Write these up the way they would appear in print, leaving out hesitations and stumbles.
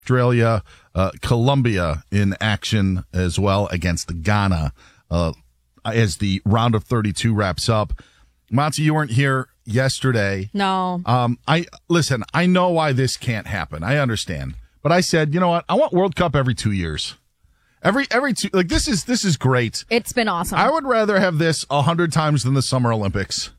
Australia, Colombia in action as well against Ghana as the round of 32 wraps up. Monty, you weren't here yesterday. No. I know why this can't happen. I understand. But I said, you know what? I want World Cup every 2 years. Every two, like this is great. It's been awesome. I would rather have this 100 times than the Summer Olympics.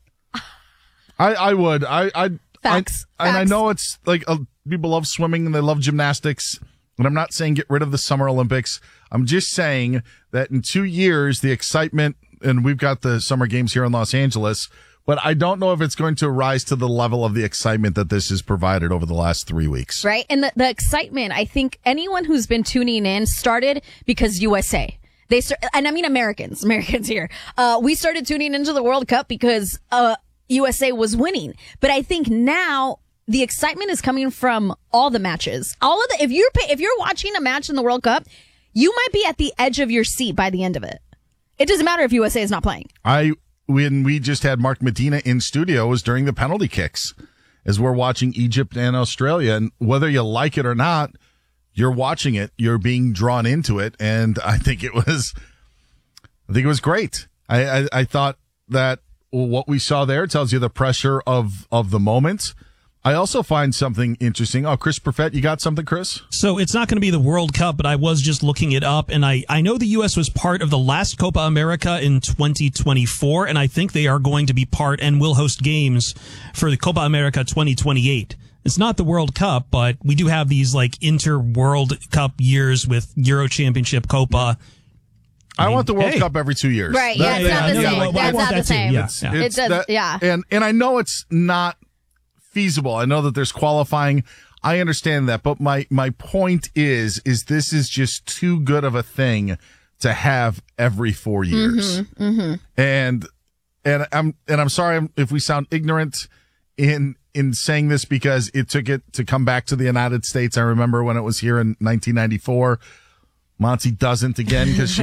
I would. Facts. And I know it's like people love swimming and they love gymnastics. And I'm not saying get rid of the Summer Olympics. I'm just saying that in 2 years, the excitement, and we've got the Summer Games here in Los Angeles, but I don't know if it's going to rise to the level of the excitement that this has provided over the last 3 weeks. Right. And the excitement, I think anyone who's been tuning in started because USA. And I mean Americans here. We started tuning into the World Cup because USA was winning. But I think now the excitement is coming from all the matches. If you're watching a match in the World Cup, you might be at the edge of your seat by the end of it. It doesn't matter if USA is not playing. When we just had Mark Medina in studio, it was during the penalty kicks as we're watching Egypt and Australia. And whether you like it or not, you're watching it, you're being drawn into it. And I think it was great. I thought that what we saw there tells you the pressure of the moment. I also find something interesting. Oh, Chris Perfett, you got something, Chris? So it's not going to be the World Cup, but I was just looking it up, and I know the U.S. was part of the last Copa America in 2024, and I think they are going to be part and will host games for the Copa America 2028. It's not the World Cup, but we do have these like inter-World Cup years with Euro Championship, Copa. I want the World Cup every 2 years. Right, yeah, it's not the same. That's not the same. It does, yeah. And I know it's not feasible. I know that there's qualifying. I understand that, but my point is this is just too good of a thing to have every 4 years. Mm-hmm, mm-hmm. And I'm sorry if we sound ignorant in saying this because it took it to come back to the United States. I remember when it was here in 1994. Monty doesn't again because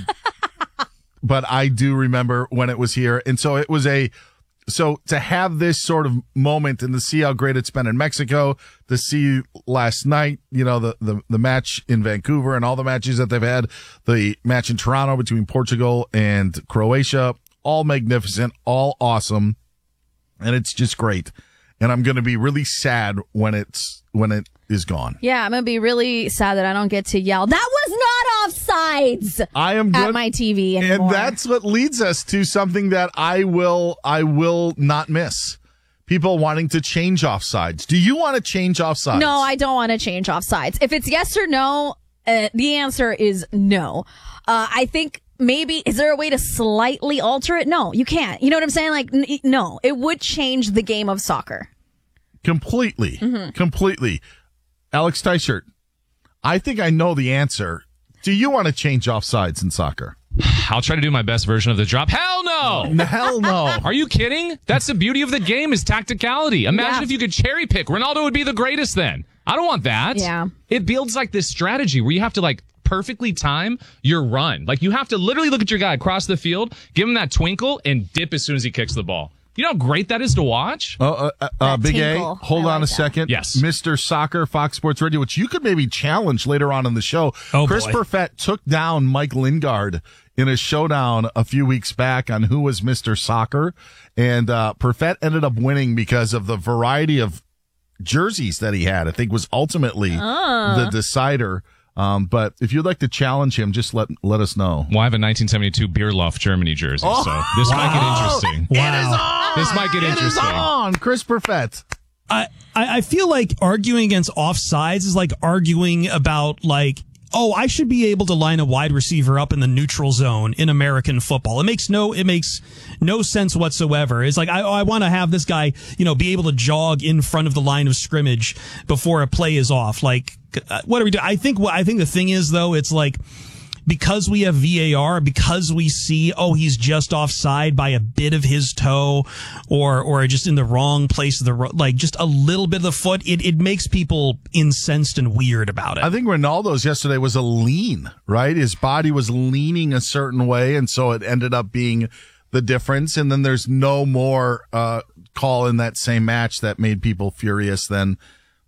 but I do remember when it was here. And so it was so to have this sort of moment and to see how great it's been in Mexico, to see last night, the match in Vancouver and all the matches that they've had, the match in Toronto between Portugal and Croatia, all magnificent, all awesome. And it's just great. And I'm going to be really sad when it is gone. Yeah, I'm going to be really sad that I don't get to yell, "That was not offsides!" At my TV anymore. And that's what leads us to something that I will not miss. People wanting to change offsides. Do you want to change offsides? No, I don't want to change offsides. If it's yes or no, the answer is no. I think maybe, is there a way to slightly alter it? No, you can't. You know what I'm saying? Like, no, it would change the game of soccer. Completely. Mm-hmm. Completely. Alex Teichert, I think I know the answer. Do you want to change offsides in soccer? I'll try to do my best version of the drop. Hell no! Hell no. Are you kidding? That's the beauty of the game is tacticality. Imagine if you could cherry pick. Ronaldo would be the greatest then. I don't want that. Yeah. It builds like this strategy where you have to perfectly time your run. Like you have to literally look at your guy across the field, give him that twinkle, and dip as soon as he kicks the ball. You know how great that is to watch? Big A, hold on a second. Yes. Mr. Soccer, Fox Sports Radio, which you could maybe challenge later on in the show. Oh, Chris Perfett took down Mike Lingard in a showdown a few weeks back on who was Mr. Soccer. And Perfett ended up winning because of the variety of jerseys that he had. I think was ultimately the decider. But if you'd like to challenge him, just let us know. Well, I have a 1972 Bierloff Germany jersey, so this might get interesting. Wow. It is on! This might get interesting. It is on! Chris Perfett. I feel like arguing against offsides is like arguing about I should be able to line a wide receiver up in the neutral zone in American football. It makes no sense whatsoever. It's like, I want to have this guy, be able to jog in front of the line of scrimmage before a play is off. Like, what are we doing? I think the thing is, though, it's like, because we have VAR, because we see, he's just offside by a bit of his toe or just in the wrong place, just a little bit of the foot, it makes people incensed and weird about it. I think Ronaldo's yesterday was a lean, right? His body was leaning a certain way, and so it ended up being the difference. And then there's no more call in that same match that made people furious than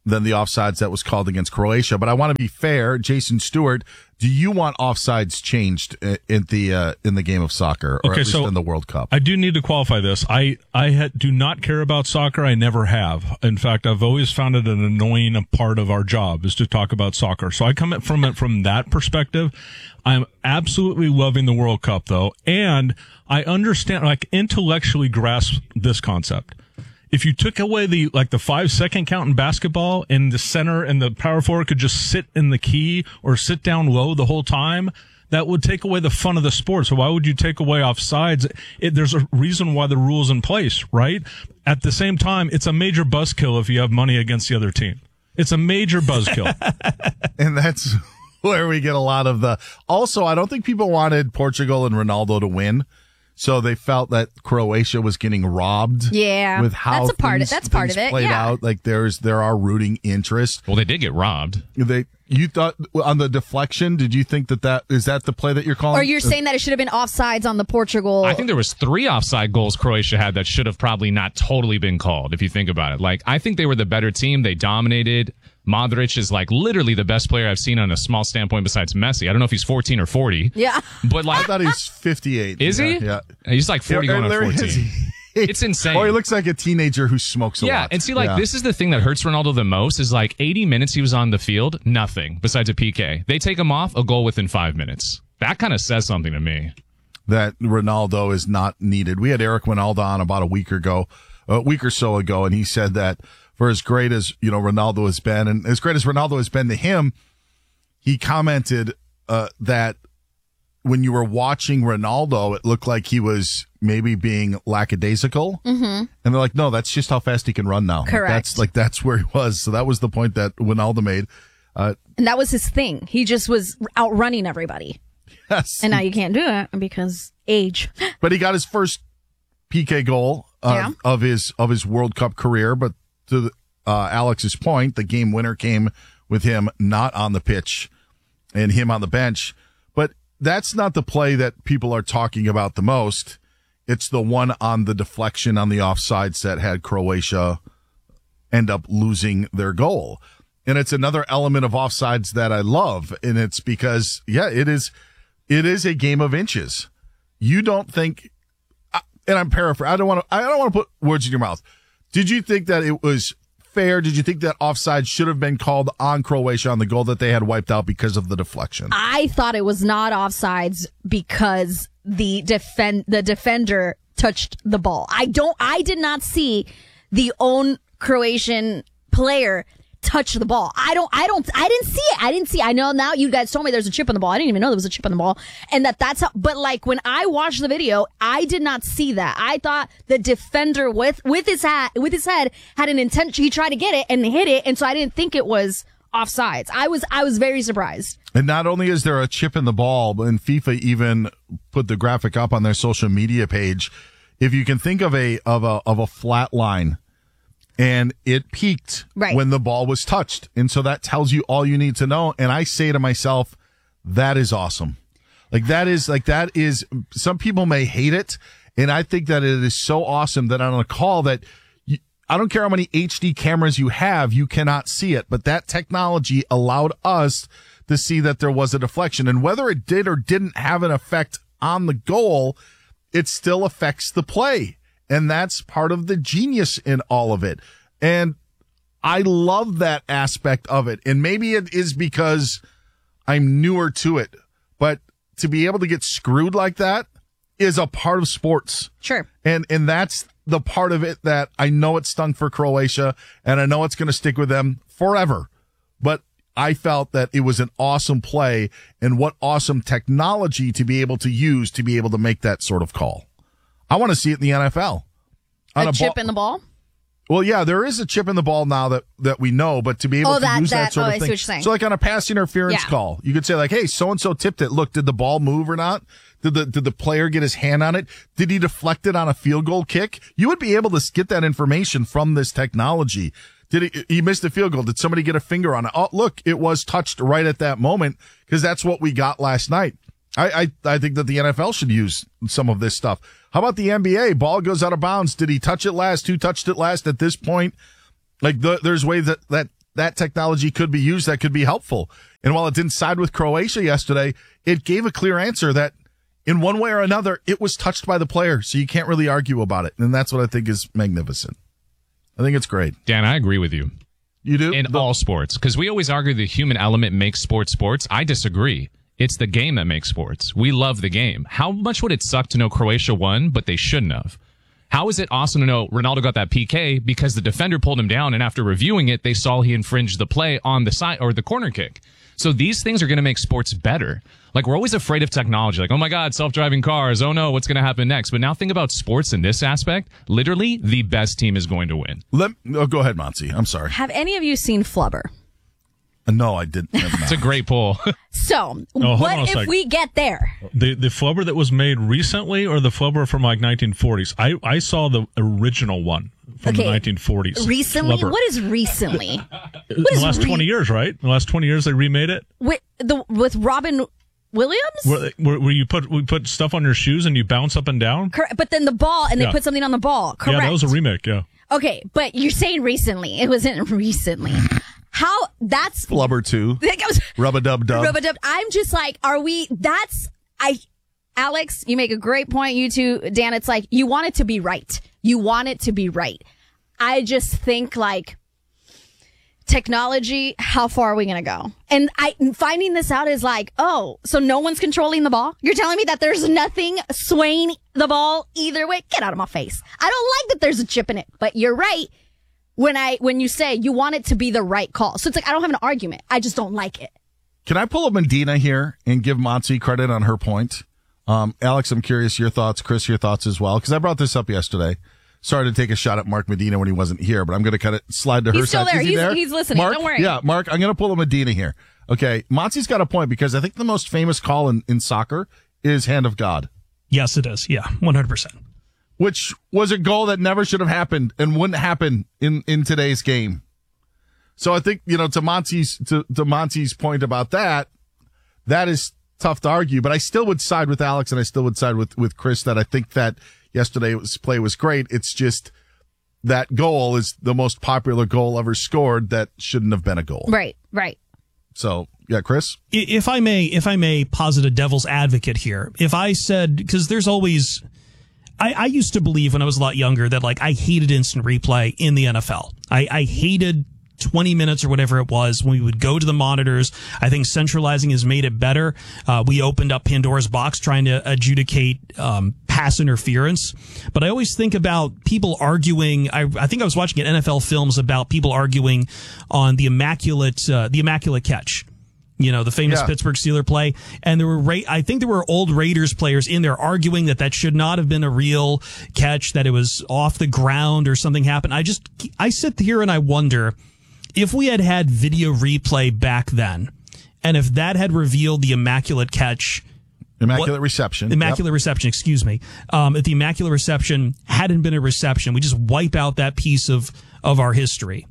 than the offsides that was called against Croatia. But I want to be fair. Jason Stewart, do you want offsides changed in the game of soccer, or at least in the World Cup? I do need to qualify this. I do not care about soccer. I never have. In fact, I've always found it an annoying part of our job is to talk about soccer. So I come from it from that perspective. I'm absolutely loving the World Cup, though, and I understand, like, intellectually grasp this concept. If you took away the 5-second count in basketball and the center and the power forward could just sit in the key or sit down low the whole time, that would take away the fun of the sport. So why would you take away offsides? There's a reason why the rule's in place, right? At the same time, it's a major buzzkill if you have money against the other team. It's a major buzzkill. And that's where we get a lot of the... Also, I don't think people wanted Portugal and Ronaldo to win. So they felt that Croatia was getting robbed. Yeah, with how that's part of it. Played out. Like there are rooting interest. Well, they did get robbed. You thought on the deflection? Did you think that is that the play that you're calling? Or you're saying that it should have been offsides on the Portugal? I think there was 3 offside goals Croatia had that should have probably not totally been called. If you think about it, like I think they were the better team. They dominated. Modric is like literally the best player I've seen on a small standpoint besides Messi. I don't know if he's 14 or 40. Yeah. But like, I thought he was 58. Is he? Yeah. He's like 40 going on 14. It's insane. Or he looks like a teenager who smokes a lot. Yeah, and see, like, this is the thing that hurts Ronaldo the most is like 80 minutes he was on the field, nothing besides a PK. They take him off, a goal within 5 minutes. That kind of says something to me. That Ronaldo is not needed. We had Eric Winalda on about a week or so ago, and he said that for as great as, Ronaldo has been, and as great as Ronaldo has been to him, he commented that when you were watching Ronaldo, it looked like he was maybe being lackadaisical. Mm-hmm. And they're like, no, that's just how fast he can run now. Correct. That's where he was. So that was the point that Ronaldo made. And that was his thing. He just was outrunning everybody. Yes. And now you can't do it because age. But he got his first PK goal of his World Cup career. But to Alex's point, the game winner came with him not on the pitch and him on the bench. But that's not the play that people are talking about the most. It's the one on the deflection on the offsides that had Croatia end up losing their goal. And it's another element of offsides that I love. And it's because, it is a game of inches. You don't think, and I'm paraphrasing, I don't want to put words in your mouth. Did you think that it was fair? Did you think that offside should have been called on Croatia on the goal that they had wiped out because of the deflection? I thought it was not offsides because the defender touched the ball. I did not see the own Croatian player touch the ball. I didn't see it. I know now you guys told me there's a chip on the ball. I didn't even know there was a chip on the ball. And that's how, but like when I watched the video, I did not see that. I thought the defender with his head had an intention. He tried to get it and hit it. And so I didn't think it was offsides. I was very surprised. And not only is there a chip in the ball, but FIFA even put the graphic up on their social media page. If you can think of a flat line, and it peaked when the ball was touched. And so that tells you all you need to know. And I say to myself, that is awesome. That is, some people may hate it. And I think that it is so awesome that on a call that I don't care how many HD cameras you have, you cannot see it. But that technology allowed us to see that there was a deflection. And whether it did or didn't have an effect on the goal, it still affects the play. And that's part of the genius in all of it. And I love that aspect of it. And maybe it is because I'm newer to it, but to be able to get screwed like that is a part of sports. Sure. And that's the part of it that I know it stung for Croatia and I know it's going to stick with them forever. But I felt that it was an awesome play and what awesome technology to be able to use to be able to make that sort of call. I want to see it in the NFL. A chip in the ball? Well, yeah, there is a chip in the ball now that we know, but to be able to use that sort of thing. I see what you're saying. So like on a pass interference call, you could say like, hey, so-and-so tipped it. Look, did the ball move or not? Did the player get his hand on it? Did he deflect it on a field goal kick? You would be able to get that information from this technology. Did he missed a field goal? Did somebody get a finger on it? Oh, look, it was touched right at that moment because that's what we got last night. I think that the NFL should use some of this stuff. How about the NBA? Ball goes out of bounds. Did he touch it last? Who touched it last at this point? There's ways that that technology could be used that could be helpful. And while it didn't side with Croatia yesterday, it gave a clear answer that in one way or another, it was touched by the player. So you can't really argue about it. And that's what I think is magnificent. I think it's great. Dan, I agree with you. You do? In all sports. Because we always argue the human element makes sports. I disagree. It's the game that makes sports. We love the game. How much would it suck to know Croatia won, but they shouldn't have? How is it awesome to know Ronaldo got that PK because the defender pulled him down, and after reviewing it, they saw he infringed the play on the side or the corner kick? So these things are going to make sports better. Like, we're always afraid of technology. Like, oh my God, self-driving cars. Oh no, what's going to happen next? But now think about sports in this aspect. Literally, the best team is going to win. Go ahead, Monty. I'm sorry. Have any of you seen Flubber? No, I didn't. It's a great poll. So, what if we get there? The Flubber that was made recently, or the Flubber from like 1940s? I saw the original one from the 1940s. Recently? Flubber. What is recently? In the last 20 years, right? In the last 20 years, they remade it. With Robin Williams? Where we put stuff on your shoes and you bounce up and down? Correct. But then the ball, and they put something on the ball. Correct. Yeah, that was a remake, yeah. Okay, but you're saying recently. It wasn't recently. How? That's Flubber 2. Rub-a-dub-dub. Rub-a-dub. I'm just like, Alex, you make a great point. You too, Dan. It's like, you want it to be right. You want it to be right. I just think, like, technology, how far are we going to go? And finding this out is like, oh, so no one's controlling the ball? You're telling me that there's nothing swaying the ball either way? Get out of my face. I don't like that there's a chip in it, but you're right. When you say you want it to be the right call. So it's like, I don't have an argument. I just don't like it. Can I pull up Medina here and give Monty credit on her point? Alex, I'm curious your thoughts. Chris, your thoughts as well. Because I brought this up yesterday. Sorry to take a shot at Mark Medina when he wasn't here, but I'm going to kind of slide to her He's still side. there. Is he there? He's listening. Mark? Don't worry. Yeah, Mark, I'm going to pull up Medina here. Okay, Monty's got a point because I think the most famous call in soccer is hand of God. Yes, it is. Yeah, 100%. Which was a goal that never should have happened and wouldn't happen in today's game. So I think, to Monty's point about that is tough to argue, but I still would side with Alex and I still would side with Chris that I think that yesterday's play was great. It's just that goal is the most popular goal ever scored that shouldn't have been a goal. Right. So, yeah, Chris? If I may posit a devil's advocate here, if I said, because there's always, I used to believe when I was a lot younger that, like, I hated instant replay in the NFL. I hated 20 minutes or whatever it was when we would go to the monitors. I think centralizing has made it better. We opened up Pandora's box trying to adjudicate pass interference. But I always think about people arguing. I think I was watching NFL films about people arguing on the immaculate catch. The famous Pittsburgh Steelers play. And I think there were old Raiders players in there arguing that should not have been a real catch, that it was off the ground or something happened. I sit here and I wonder if we had video replay back then, and if that had revealed the immaculate catch. Reception. Reception, excuse me. If the immaculate reception hadn't been a reception, we just wipe out that piece of our history.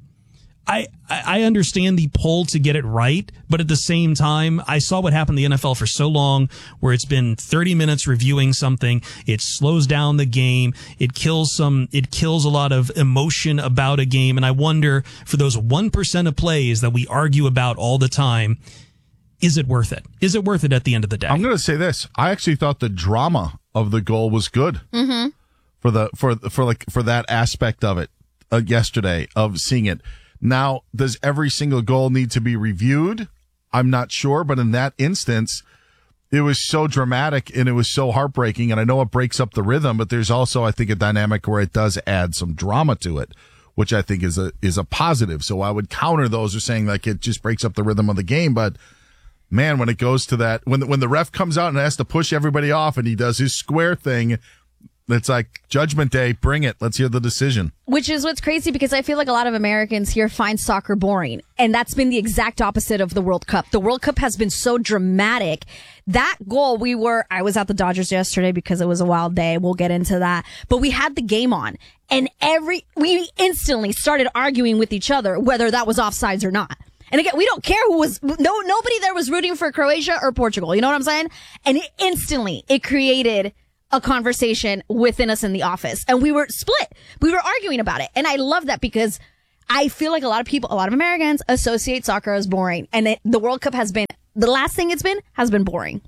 I understand the pull to get it right, but at the same time, I saw what happened in the NFL for so long, where it's been 30 minutes reviewing something. It slows down the game. It kills a lot of emotion about a game. And I wonder, for those 1% of plays that we argue about all the time, is it worth it? Is it worth it at the end of the day? I'm going to say this. I actually thought the drama of the goal was good for that aspect of it yesterday, of seeing it. Now, does every single goal need to be reviewed? I'm not sure, but in that instance, it was so dramatic and it was so heartbreaking, and I know it breaks up the rhythm, but there's also, I think, a dynamic where it does add some drama to it, which I think is a positive. So I would counter those who are saying, like, it just breaks up the rhythm of the game, but man, when it goes to that, when the ref comes out and has to push everybody off and he does his square thing, it's like Judgment Day, bring it. Let's hear the decision. Which is what's crazy, because I feel like a lot of Americans here find soccer boring. And that's been the exact opposite of the World Cup. The World Cup has been so dramatic. That goal, I was at the Dodgers yesterday because it was a wild day. We'll get into that. But we had the game on, and we instantly started arguing with each other whether that was offsides or not. And again, we don't care nobody there was rooting for Croatia or Portugal. You know what I'm saying? And it created a conversation within us in the office, and we were split. We were arguing about it. And I love that, because I feel like a lot of Americans associate soccer as boring, and the World Cup the last thing it's been has been boring.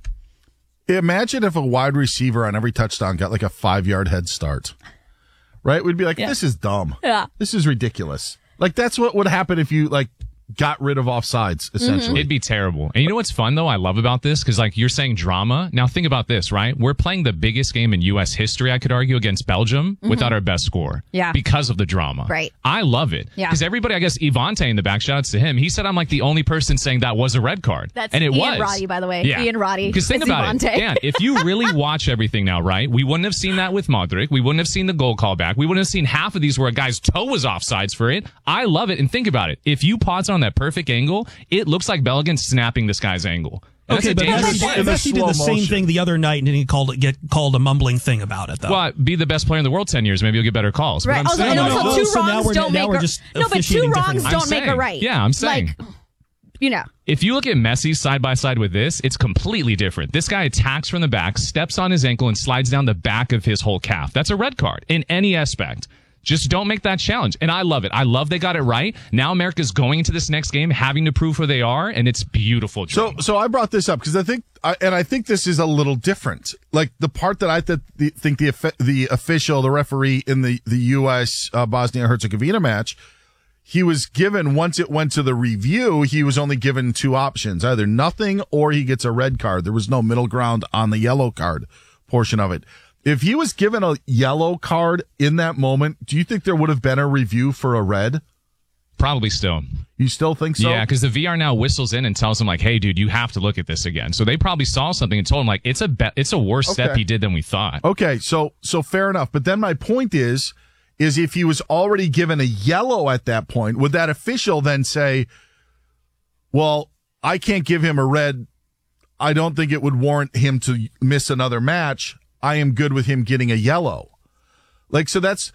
Imagine if a wide receiver on every touchdown got like a 5-yard head start, right? We'd be like, this is dumb. Yeah. This is ridiculous. Like, that's what would happen if you, like, got rid of offsides, essentially. It'd be terrible. And you know what's fun, though? I love about this, because, like, you're saying drama. Now, think about this, right? We're playing the biggest game in U.S. history, I could argue, against Belgium without our best score. Yeah. Because of the drama. Right. I love it. Yeah. Because everybody, I guess, Ivante in the back, shout-outs to him. He said I'm, like, the only person saying that was a red card. That's and it Ian was. Roddy, by the way. Yeah. Ian Roddy. Because think It's about Ivante. it. Dan, if you really watch everything now, right? We wouldn't have seen that with Modric. We wouldn't have seen the goal callback. We wouldn't have seen half of these where a guy's toe was offsides for it. I love it. And think about it. If you pause on that perfect angle, it looks like Bellingen's snapping this guy's angle. And Okay, that's but a dangerous play. Messi did the same thing the other night and didn't get called a mumbling thing about it, though. Well, be the best player in the world 10 years. Maybe you'll get better calls. Right. But I'm saying, And no, also, no. two So now wrongs we're- don't now make we're a just no, but two officiating wrongs differently. don't I'm make a saying. right. Yeah, I'm saying. Like, you know. If you look at Messi side by side with this, it's completely different. This guy attacks from the back, steps on his ankle, and slides down the back of his whole calf. That's a red card in any aspect. Just don't make that challenge. And I love it. I love they got it right. Now America's going into this next game having to prove who they are, and it's beautiful. So I brought this up because I think this is a little different. Like the part that I think the official, the referee in the U.S. Bosnia-Herzegovina match, he was given, once it went to the review, he was only given 2 options, either nothing or he gets a red card. There was no middle ground on the yellow card portion of it. If he was given a yellow card in that moment, do you think there would have been a review for a red? Probably still. You still think so? Yeah, because the VR now whistles in and tells him, like, hey, dude, you have to look at this again. So they probably saw something and told him, like, it's a worse step he did than we thought. Okay, so fair enough. But then my point is if he was already given a yellow at that point, would that official then say, well, I can't give him a red. I don't think it would warrant him to miss another match. I am good with him getting a yellow. Like,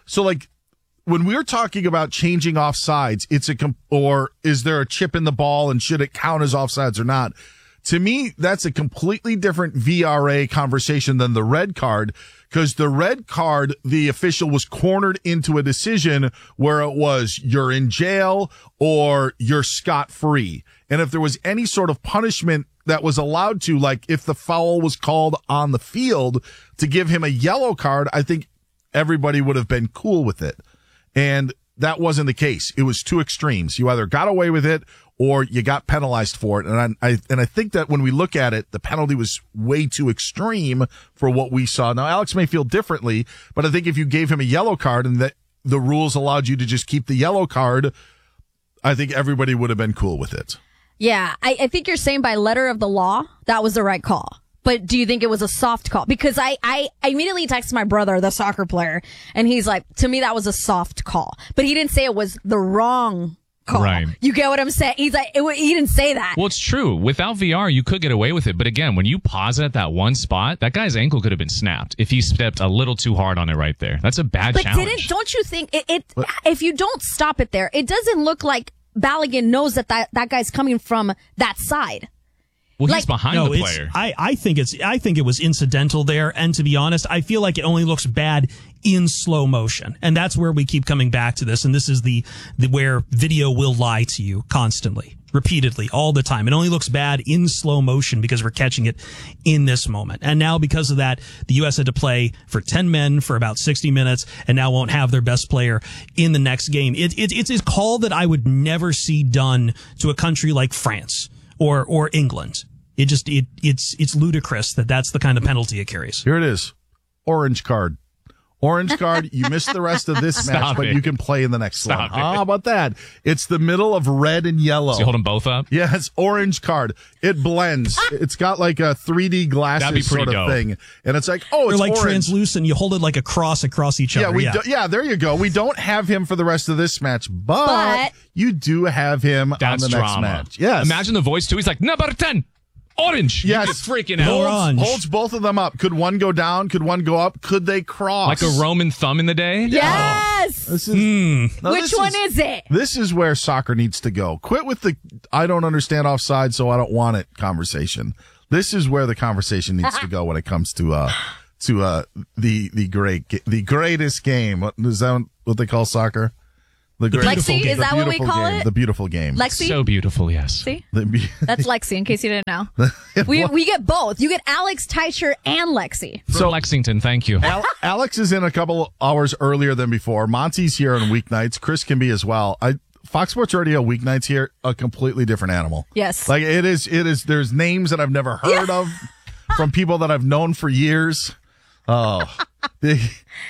when we're talking about changing offsides, or is there a chip in the ball and should it count as offsides or not? To me, that's a completely different VRA conversation than the red card, because the red card, the official was cornered into a decision where it was you're in jail or you're scot-free. And if there was any sort of punishment that was allowed to, like if the foul was called on the field, to give him a yellow card, I think everybody would have been cool with it. And that wasn't the case. It was 2 extremes. You either got away with it or you got penalized for it. And I think that when we look at it, the penalty was way too extreme for what we saw. Now, Alex may feel differently, but I think if you gave him a yellow card and that the rules allowed you to just keep the yellow card, I think everybody would have been cool with it. Yeah, I think you're saying by letter of the law, that was the right call. But do you think it was a soft call? Because I immediately texted my brother, the soccer player, and he's like, to me, that was a soft call. But he didn't say it was the wrong call. Right. You get what I'm saying? He's like, he didn't say that. Well, it's true. Without VR, you could get away with it. But again, when you pause it at that one spot, that guy's ankle could have been snapped if he stepped a little too hard on it right there. That's a bad challenge. Don't you think if you don't stop it there, it doesn't look like Balogun knows that guy's coming from that side. Well, he's behind the player. I think it was incidental there, and to be honest, I feel like it only looks bad in slow motion, and that's where we keep coming back to this. And this is the where video will lie to you constantly, repeatedly, all the time. It only looks bad in slow motion because we're catching it in this moment. And now, because of that, the U.S. had to play for 10 men for about 60 minutes, and now won't have their best player in the next game. It's a call that I would never see done to a country like France or England. It's ludicrous that that's the kind of penalty it carries. Here it is. Orange card. Orange card. You missed the rest of this match, but you can play in the next one. How about that? It's the middle of red and yellow. So you hold them both up? Yeah, it's orange card. It blends. It's got like a 3D glasses sort of thing. And it's like, oh, it's like orange. Translucent. You hold it like a cross across each other. Yeah, there you go. We don't have him for the rest of this match, but you do have him on the next match. Yes. Imagine the voice, too. He's like, number 10. Orange. Yes. You're freaking out. Holds both of them up. Could one go down? Could one go up? Could they cross? Like a Roman thumb in the day? Yes. This is, Which one is it? This is where soccer needs to go. Quit with the I don't understand offside, so I don't want it conversation. This is where the conversation needs to go when it comes to the greatest game. Is that what they call soccer? The great, Lexi, is that what we beautiful call game. it? The beautiful game. Lexi? So beautiful, yes. See? That's Lexi, in case you didn't know. We get both. You get Alex Teicher and Lexi. So Lexington, thank you. Alex is in a couple hours earlier than before. Monty's here on weeknights. Chris can be as well. Fox Sports Radio weeknights here, a completely different animal. Yes. Like it is, there's names that I've never heard of from people that I've known for years. Oh, this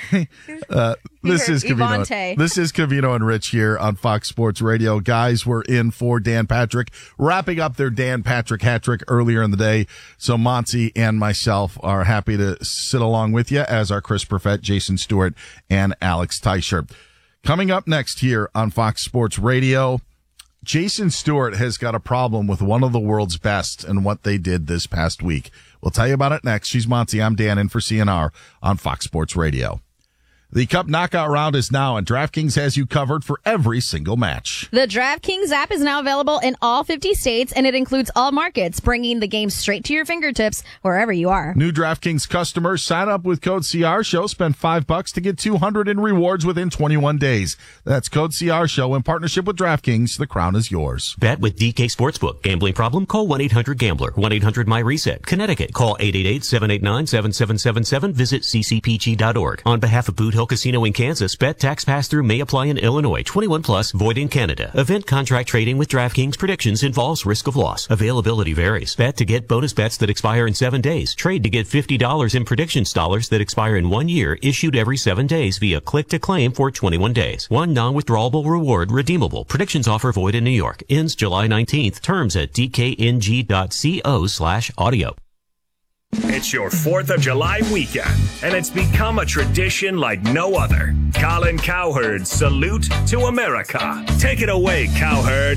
is Covino. Ivante. This is Covino and Rich here on Fox Sports Radio. Guys, we're in for Dan Patrick, wrapping up their Dan Patrick hat trick earlier in the day. So Monty and myself are happy to sit along with you, as are Chris Perfett, Jason Stewart, and Alex Teicher. Coming up next here on Fox Sports Radio, Jason Stewart has got a problem with one of the world's best and what they did this past week. We'll tell you about it next. She's Monty. I'm Dan in for CNR on Fox Sports Radio. The Cup Knockout Round is now, and DraftKings has you covered for every single match. The DraftKings app is now available in all 50 states, and it includes all markets, bringing the game straight to your fingertips wherever you are. New DraftKings customers sign up with code CRSHOW, spend $5 to get $200 in rewards within 21 days. That's code CRSHOW in partnership with DraftKings. The crown is yours. Bet with DK Sportsbook. Gambling problem? Call 1-800-GAMBLER. 1-800-MY-RESET. Connecticut. Call 888-789-7777. Visit ccpg.org. On behalf of Boot Hill Casino in Kansas, bet tax pass-through may apply in Illinois. 21 plus, void in Canada. Event contract trading with DraftKings predictions involves risk of loss. Availability varies. Bet to get bonus bets that expire in 7 days. Trade to get $50 in predictions dollars that expire in 1 year, issued every 7 days via click to claim for 21 days. One non-withdrawable reward redeemable. Predictions offer void in New York. Ends July 19th. Terms at dkng.co/audio. It's your 4th of July weekend, and it's become a tradition like no other. Colin Cowherd's Salute to America. Take it away, Cowherd.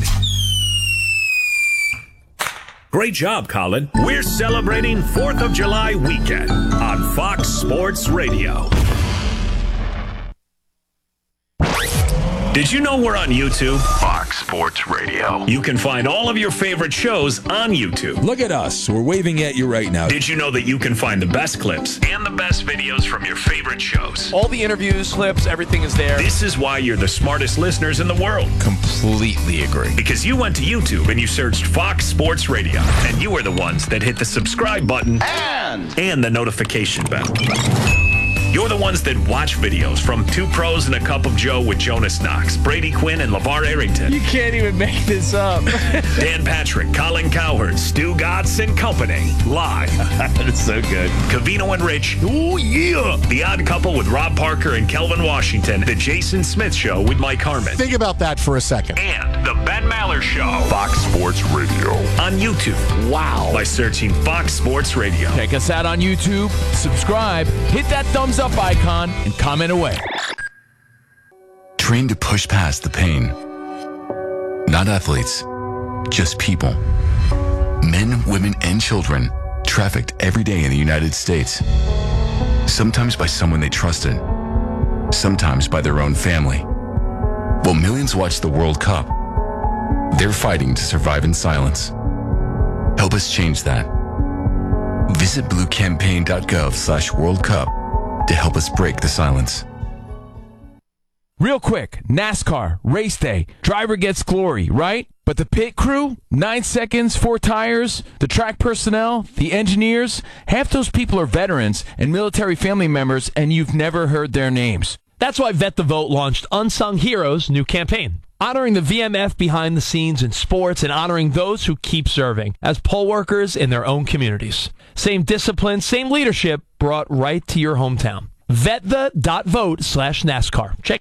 Great job, Colin. We're celebrating 4th of July weekend on Fox Sports Radio. Did you know we're on YouTube? Fox Sports Radio. You can find all of your favorite shows on YouTube. Look at us. We're waving at you right now. Did you know that you can find the best clips and the best videos from your favorite shows? All the interviews, clips, everything is there. This is why you're the smartest listeners in the world. Completely agree. Because you went to YouTube and you searched Fox Sports Radio, and you are the ones that hit the subscribe button and the notification bell. You're the ones that watch videos from Two Pros and a Cup of Joe with Jonas Knox, Brady Quinn, and LeVar Arrington. You can't even make this up. Dan Patrick, Colin Cowherd, Stu Gatz and Company. Live. That's so good. Covino and Rich. Oh, yeah. The Odd Couple with Rob Parker and Kelvin Washington. The Jason Smith Show with Mike Harmon. Think about that for a second. And the Ben Maller Show. Fox Sports Radio. On YouTube. Wow. By searching Fox Sports Radio. Check us out on YouTube, subscribe, hit that thumbs up icon, and comment away. Trained to push past the pain. Not athletes, just people. Men, women, and children trafficked every day in the United States. Sometimes by someone they trusted, sometimes by their own family. While millions watch the World Cup, they're fighting to survive in silence. Help us change that. Visit bluecampaign.gov/World Cup to help us break the silence. Real quick, NASCAR, race day, driver gets glory, right? But the pit crew, 9 seconds, 4 tires, the track personnel, the engineers, half those people are veterans and military family members, and you've never heard their names. That's why Vet the Vote launched Unsung Heroes' new campaign, honoring the VMF behind the scenes in sports and honoring those who keep serving as poll workers in their own communities. Same discipline, same leadership brought right to your hometown. VetThe.vote/NASCAR. Check.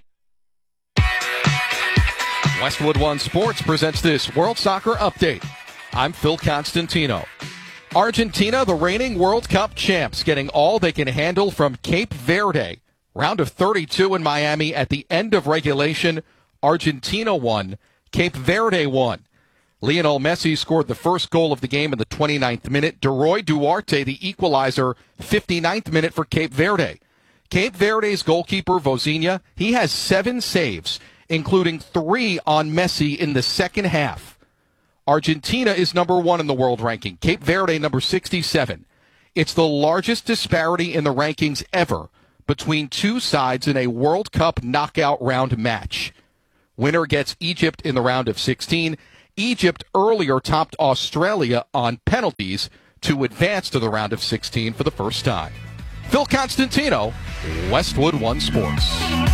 Westwood One Sports presents this World Soccer Update. I'm Phil Constantino. Argentina, the reigning World Cup champs, getting all they can handle from Cape Verde. Round of 32 in Miami at the end of regulation. Argentina won. Cape Verde won. Lionel Messi scored the first goal of the game in the 29th minute. Deroy Duarte, the equalizer, 59th minute for Cape Verde. Cape Verde's goalkeeper, Vozinha, he has 7 saves, including 3 on Messi in the second half. Argentina is number 1 in the world ranking. Cape Verde, number 67. It's the largest disparity in the rankings ever between two sides in a World Cup knockout round match. Winner gets Egypt in the round of 16. Egypt earlier topped Australia on penalties to advance to the round of 16 for the first time. Phil Constantino, Westwood One Sports.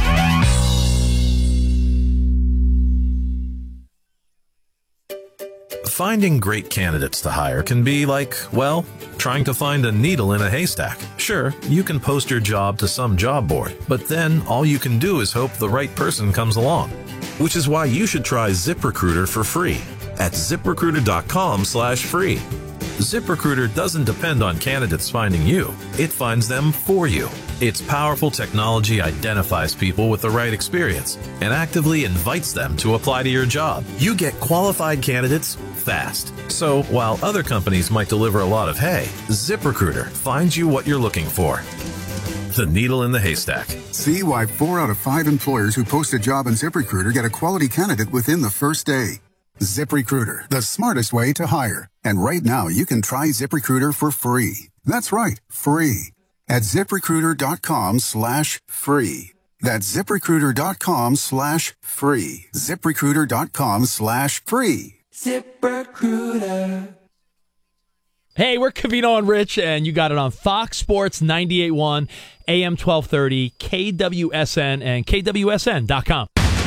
Finding great candidates to hire can be like, well, trying to find a needle in a haystack. Sure, you can post your job to some job board, but then all you can do is hope the right person comes along. Which is why you should try ZipRecruiter for free at ZipRecruiter.com/free. ZipRecruiter doesn't depend on candidates finding you. It finds them for you. Its powerful technology identifies people with the right experience and actively invites them to apply to your job. You get qualified candidates fast. So while other companies might deliver a lot of hay, ZipRecruiter finds you what you're looking for. The needle in the haystack. See why 4 out of 5 employers who post a job on ZipRecruiter get a quality candidate within the first day. ZipRecruiter, the smartest way to hire. And right now, you can try ZipRecruiter for free. That's right, free. At ZipRecruiter.com/free. That's ZipRecruiter.com/free. ZipRecruiter.com/free. ZipRecruiter. Hey, we're Covino and Rich, and you got it on Fox Sports 98.1, AM 1230, KWSN, and KWSN.com.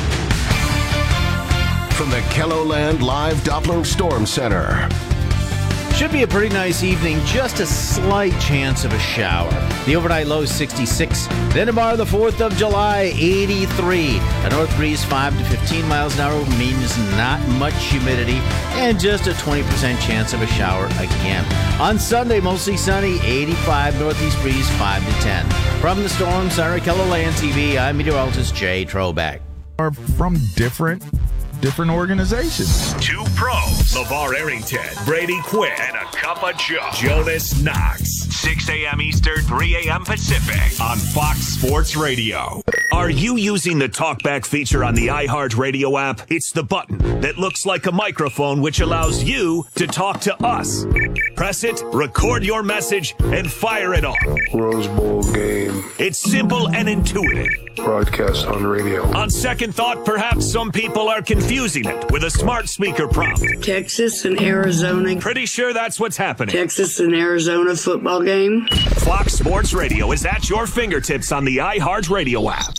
From the KELOLAND Live Doppler Storm Center. Should be a pretty nice evening, just a slight chance of a shower. The overnight low is 66. Then tomorrow, the 4th of July, 83. A north breeze 5 to 15 miles an hour means not much humidity and just a 20% chance of a shower again. On Sunday, mostly sunny, 85 northeast breeze 5 to 10. From the Storm Center, KELOLAND TV, I'm meteorologist Jay Troback. Are from different organizations. Two pros, LeVar Arrington, Brady Quinn, and a cup of Joe, Jonas Knox. 6 a.m. Eastern, 3 a.m. Pacific on Fox Sports Radio. Are you using the TalkBack feature on the iHeartRadio app? It's the button that looks like a microphone which allows you to talk to us. Press it, record your message, and fire it off. Rose Bowl game. It's simple and intuitive. Broadcast on radio. On second thought, perhaps some people are confusing it with a smart speaker prompt. Texas and Arizona. Pretty sure that's what's happening. Texas and Arizona football game. Fox Sports Radio is at your fingertips on the iHeartRadio app.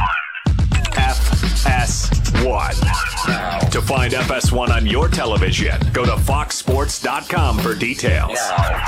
FS1. To find FS1 on your television, go to foxsports.com for details.